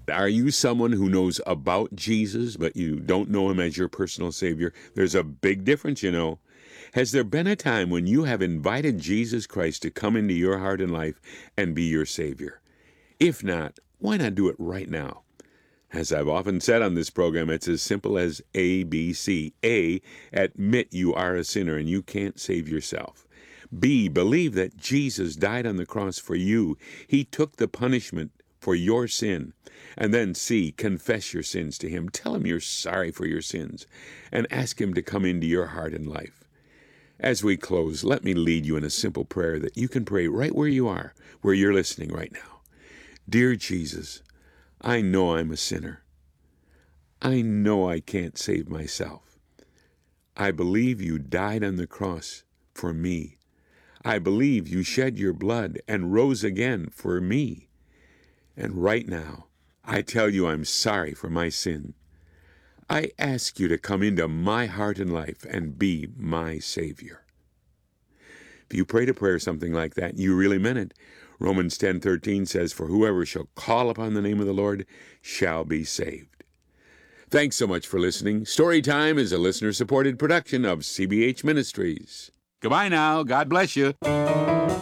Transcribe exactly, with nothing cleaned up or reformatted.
Are you someone who knows about Jesus, but you don't know him as your personal Savior? There's a big difference, you know. Has there been a time when you have invited Jesus Christ to come into your heart and life and be your Savior? If not, why not do it right now? As I've often said on this program, it's as simple as A B C. A, admit you are a sinner and you can't save yourself. B, believe that Jesus died on the cross for you. He took the punishment for your sin. And then C, confess your sins to him. Tell him you're sorry for your sins and ask him to come into your heart and life. As we close, let me lead you in a simple prayer that you can pray right where you are, where you're listening right now. Dear Jesus, I know I'm a sinner. I know I can't save myself. I believe you died on the cross for me. I believe you shed your blood and rose again for me. And right now, I tell you I'm sorry for my sin. I ask you to come into my heart and life and be my Savior. If you prayed a prayer something like that, you really meant it. Romans ten thirteen says, for whoever shall call upon the name of the Lord shall be saved. Thanks so much for listening. Storytime is a listener-supported production of C B H Ministries. Goodbye now. God bless you.